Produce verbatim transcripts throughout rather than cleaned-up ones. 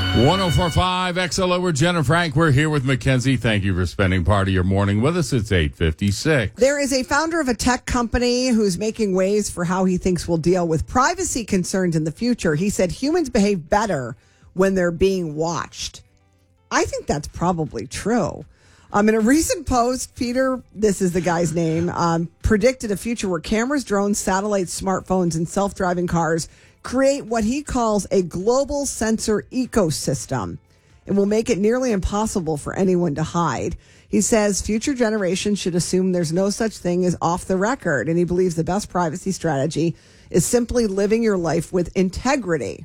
one oh four point five X L O, we're Jen and Frank. We're here with Mackenzie. Thank you for spending part of your morning with us. It's eight fifty-six. There is a founder of a tech company who's making waves for how he thinks we'll deal with privacy concerns in the future. He said humans behave better when they're being watched. I think that's probably true. Um, in a recent post, Peter, this is the guy's name, um, predicted a future where cameras, drones, satellites, smartphones, and self-driving cars create what he calls a global sensor ecosystem. It will make it nearly impossible for anyone to hide. He says future generations should assume there's no such thing as off the record, and he believes the best privacy strategy is simply living your life with integrity.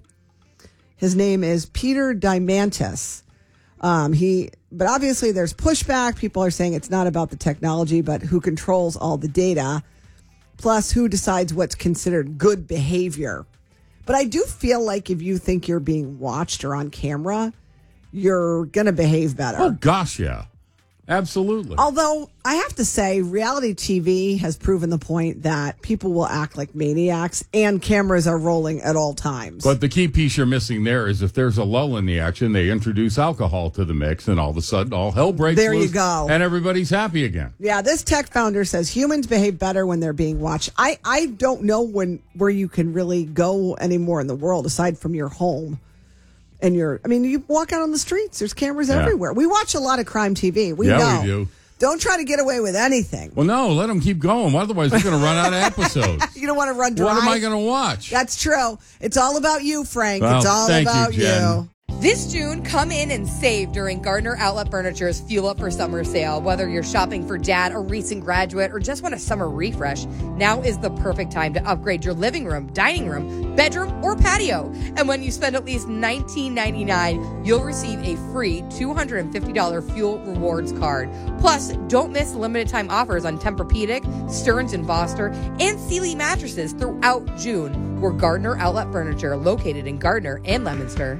His name is Peter Diamandis. Um, he, but obviously there's pushback. People are saying it's not about the technology, but who controls all the data, plus who decides what's considered good behavior. But I do feel like if you think you're being watched or on camera, you're going to behave better. Oh, gosh, yeah. Absolutely. Although I have to say, reality T V has proven the point that people will act like maniacs and cameras are rolling at all times. But the key piece you're missing there is if there's a lull in the action, they introduce alcohol to the mix, and all of a sudden all hell breaks There loose. you go. And everybody's happy again. Yeah, this tech founder says humans behave better when they're being watched. I, I don't know when where you can really go anymore in the world aside from your home. And you're, I mean, you walk out on the streets, there's cameras Yeah. everywhere. We watch a lot of crime T V. We Yeah, know. we do. Don't try to get away with anything. Well, no, let them keep going. Otherwise, we're going to run out of episodes. You don't want to run dry. What am I going to watch? That's true. It's all about you, Frank. Well, it's all thank you, about Jen. you. This June, come in and save during Gardner Outlet Furniture's Fuel Up for Summer sale. Whether you're shopping for dad, a recent graduate, or just want a summer refresh, now is the perfect time to upgrade your living room, dining room, bedroom, or patio. And when you spend at least nineteen ninety-nine dollars, you'll receive a free two hundred fifty dollars Fuel Rewards card. Plus, don't miss limited time offers on Tempur-Pedic, Stearns and Foster, and Sealy mattresses throughout June. We're Gardner Outlet Furniture, located in Gardner and Leominster.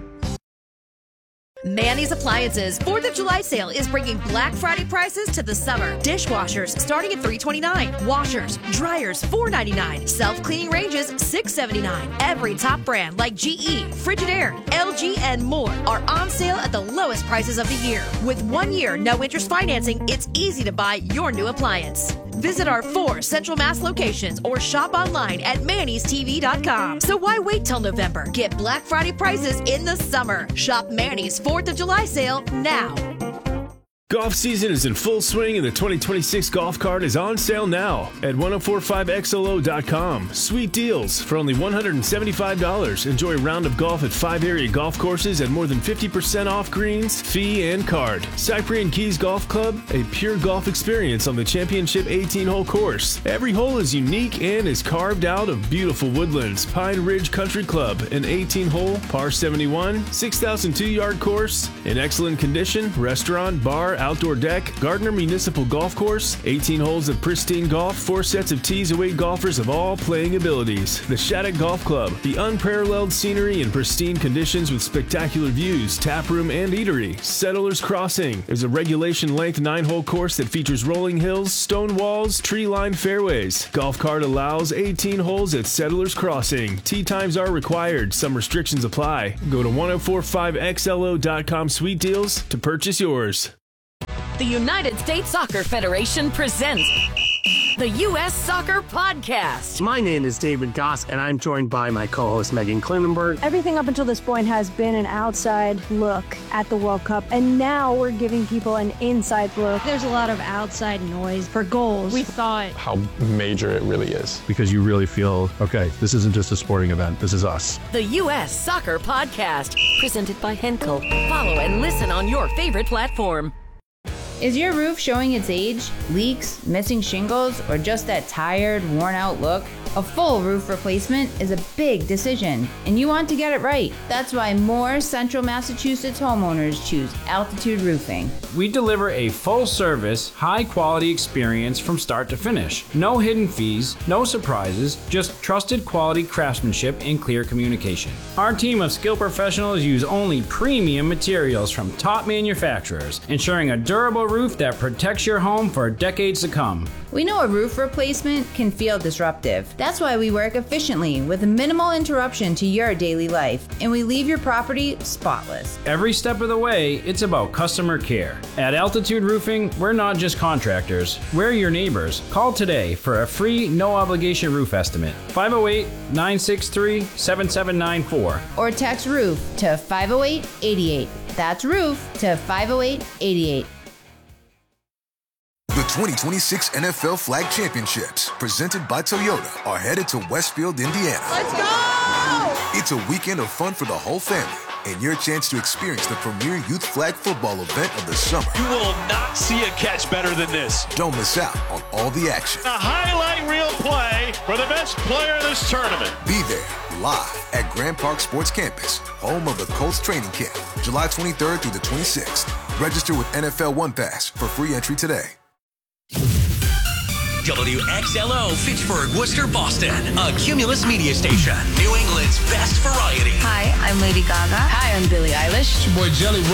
Manny's Appliances fourth of July sale is bringing Black Friday prices to the summer. Dishwashers starting at three twenty-nine. Washers, dryers four ninety-nine. Self-cleaning ranges six seventy-nine. Every top brand like G E, Frigidaire, L G, and more are on sale at the lowest prices of the year. With one year no interest financing, it's easy to buy your new appliance. Visit our four Central Mass locations or shop online at mannys t v dot com. So why wait till November? Get Black Friday prices in the summer. Shop Manny's fourth of July sale now. Golf season is in full swing and the twenty twenty-six golf cart is on sale now at ten forty-five X L O dot com. Sweet deals for only one hundred seventy-five dollars. Enjoy a round of golf at five area golf courses at more than fifty percent off greens, fee, and card. Cyprian Keys Golf Club, a pure golf experience on the championship eighteen-hole course. Every hole is unique and is carved out of beautiful woodlands. Pine Ridge Country Club, an eighteen-hole, par seventy-one, six thousand two yard course, in excellent condition, restaurant, bar, outdoor deck. Gardner Municipal Golf Course, eighteen holes of pristine golf, four sets of tees await golfers of all playing abilities. The Shattuck Golf Club, the unparalleled scenery and pristine conditions with spectacular views, tap room, and eatery. Settlers Crossing is a regulation-length nine-hole course that features rolling hills, stone walls, tree-lined fairways. Golf cart allows eighteen holes at Settlers Crossing. Tee times are required. Some restrictions apply. Go to ten forty-five X L O dot com Sweet Deals to purchase yours. The United States Soccer Federation presents the U S Soccer Podcast. My name is David Goss, and I'm joined by my co-host Megan Klinenberg. Everything up until this point has been an outside look at the World Cup, and now we're giving people an inside look. There's a lot of outside noise for goals. We thought how major it really is. Because you really feel, okay, this isn't just a sporting event, this is us. The U S Soccer Podcast, presented by Henkel. Follow and listen on your favorite platform. Is your roof showing its age, leaks, missing shingles, or just that tired, worn-out look? A full roof replacement is a big decision, and you want to get it right. That's why more Central Massachusetts homeowners choose Altitude Roofing. We deliver a full-service, high-quality experience from start to finish. No hidden fees, no surprises, just trusted quality craftsmanship and clear communication. Our team of skilled professionals use only premium materials from top manufacturers, ensuring a durable roof that protects your home for decades to come. We know a roof replacement can feel disruptive. That's why we work efficiently with minimal interruption to your daily life, and we leave your property spotless. Every step of the way, it's about customer care. At Altitude Roofing, we're not just contractors, we're your neighbors. Call today for a free, no-obligation roof estimate. five oh eight, nine six three, seven seven nine four. Or text ROOF to five oh eight, eight eight. That's ROOF to five oh eight, eight eight. The twenty twenty-six N F L Flag Championships, presented by Toyota, are headed to Westfield, Indiana. Let's go! It's a weekend of fun for the whole family and your chance to experience the premier youth flag football event of the summer. You will not see a catch better than this. Don't miss out on all the action. A highlight reel play for the best player of this tournament. Be there live at Grand Park Sports Campus, home of the Colts training camp, July twenty-third through the twenty-sixth. Register with N F L One Pass for free entry today. W X L O Fitchburg, Worcester, Boston. A Cumulus media station. New England's best variety. Hi, I'm Lady Gaga. Hi, I'm Billie Eilish. It's your boy Jelly Roll.